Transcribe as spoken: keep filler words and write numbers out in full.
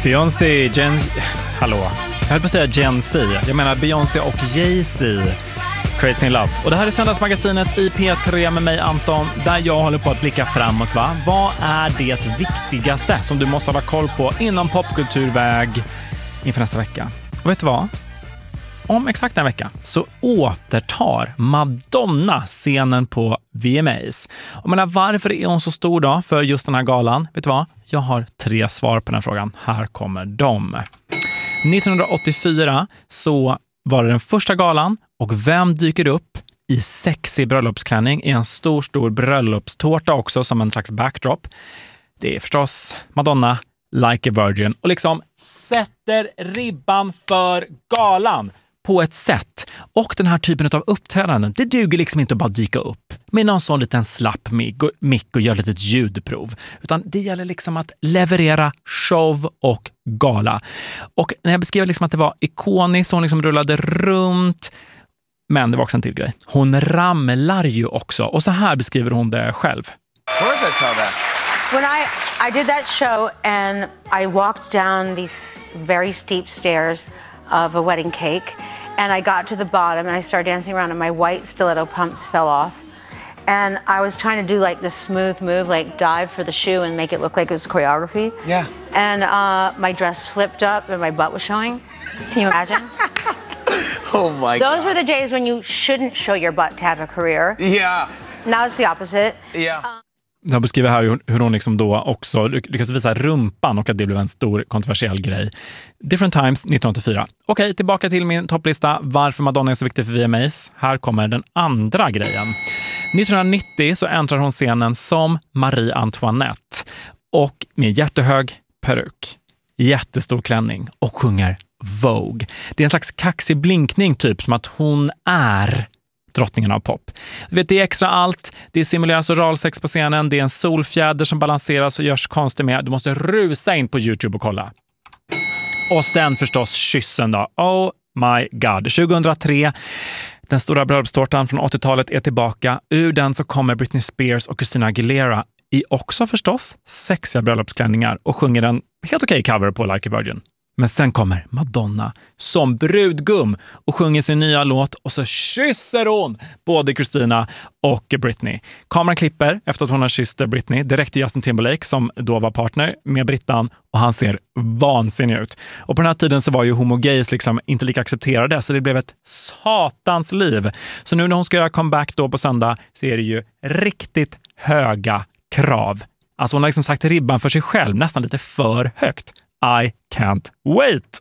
Beyoncé, Gen... Hallå. Jag höll på att säga Gen Z. Jag menar Beyoncé och Jay-Z. Crazy in Love. Och det här är Söndagsmagasinet i P tre med mig Anton, där jag håller på att blicka framåt, va? Vad är det viktigaste som du måste hålla koll på inom popkulturväg inför nästa vecka? Och vet du vad? Om exakt en vecka så återtar Madonna scenen på V M As. Och menar, varför är hon så stor då för just den här galan? Vet du vad? Jag har tre svar på den här frågan. Här kommer de. nittonhundraåttiofyra så var det den första galan, och vem dyker upp i sexig bröllopsklänning i en stor, stor bröllopstårta också som en slags backdrop? Det är förstås Madonna, Like a Virgin, och liksom sätter ribban för galan på ett sätt. Och den här typen av uppträdanden, det duger liksom inte att bara dyka upp med någon sån liten slapp mick och göra lite ljudprov. Utan det gäller liksom att leverera show och gala. Och när jag beskrev liksom att det var ikoniskt, hon liksom rullade runt. Men det var också en till grej. Hon ramlar ju också. Och så här beskriver hon det själv. Of course I saw that. When I, I did that show and I walked down these very steep stairs of a wedding cake, and I got to the bottom and I started dancing around and my white stiletto pumps fell off. And I was trying to do like this smooth move, like dive for the shoe and make it look like it was choreography. Yeah. And uh, my dress flipped up and my butt was showing. Can you imagine? Oh my God. Those were the days when you shouldn't show your butt to have a career. Yeah. Now it's the opposite. Yeah. Uh, Jag beskriver här hur hon liksom då också lyckas visa rumpan och att det blev en stor kontroversiell grej. Different Times nittonhundraåttiofyra. Okej, tillbaka till min topplista. Varför Madonna är så viktig för V M As. Här kommer den andra grejen. nittonhundranittio så äntrar hon scenen som Marie Antoinette. Och med jättehög peruk, jättestor klänning och sjunger Vogue. Det är en slags kaxig blinkning typ, som att hon är drottningen av pop. Du vet, det är extra allt. Det simuleras oralsex på scenen. Det är en solfjäder som balanseras och görs konstigt med. Du måste rusa in på YouTube och kolla. Och sen förstås kyssen då. Oh my god. tjugohundratre. Den stora bröllopstårtan från åttiotalet är tillbaka. Ur den så kommer Britney Spears och Christina Aguilera i också förstås sexiga bröllopsklänningar och sjunger en helt okej cover på Like a Virgin. Men sen kommer Madonna som brudgum och sjunger sin nya låt, och så kysser hon både Christina och Britney. Kameran klipper efter att hon har kysst Britney direkt till Justin Timberlake som då var partner med Brittan, och han ser vansinnig ut. Och på den här tiden så var ju homogays liksom inte lika accepterade, så det blev ett satans liv. Så nu när hon ska göra comeback då på söndag så är det ju riktigt höga krav. Alltså hon har liksom sagt ribban för sig själv nästan lite för högt. I can't wait.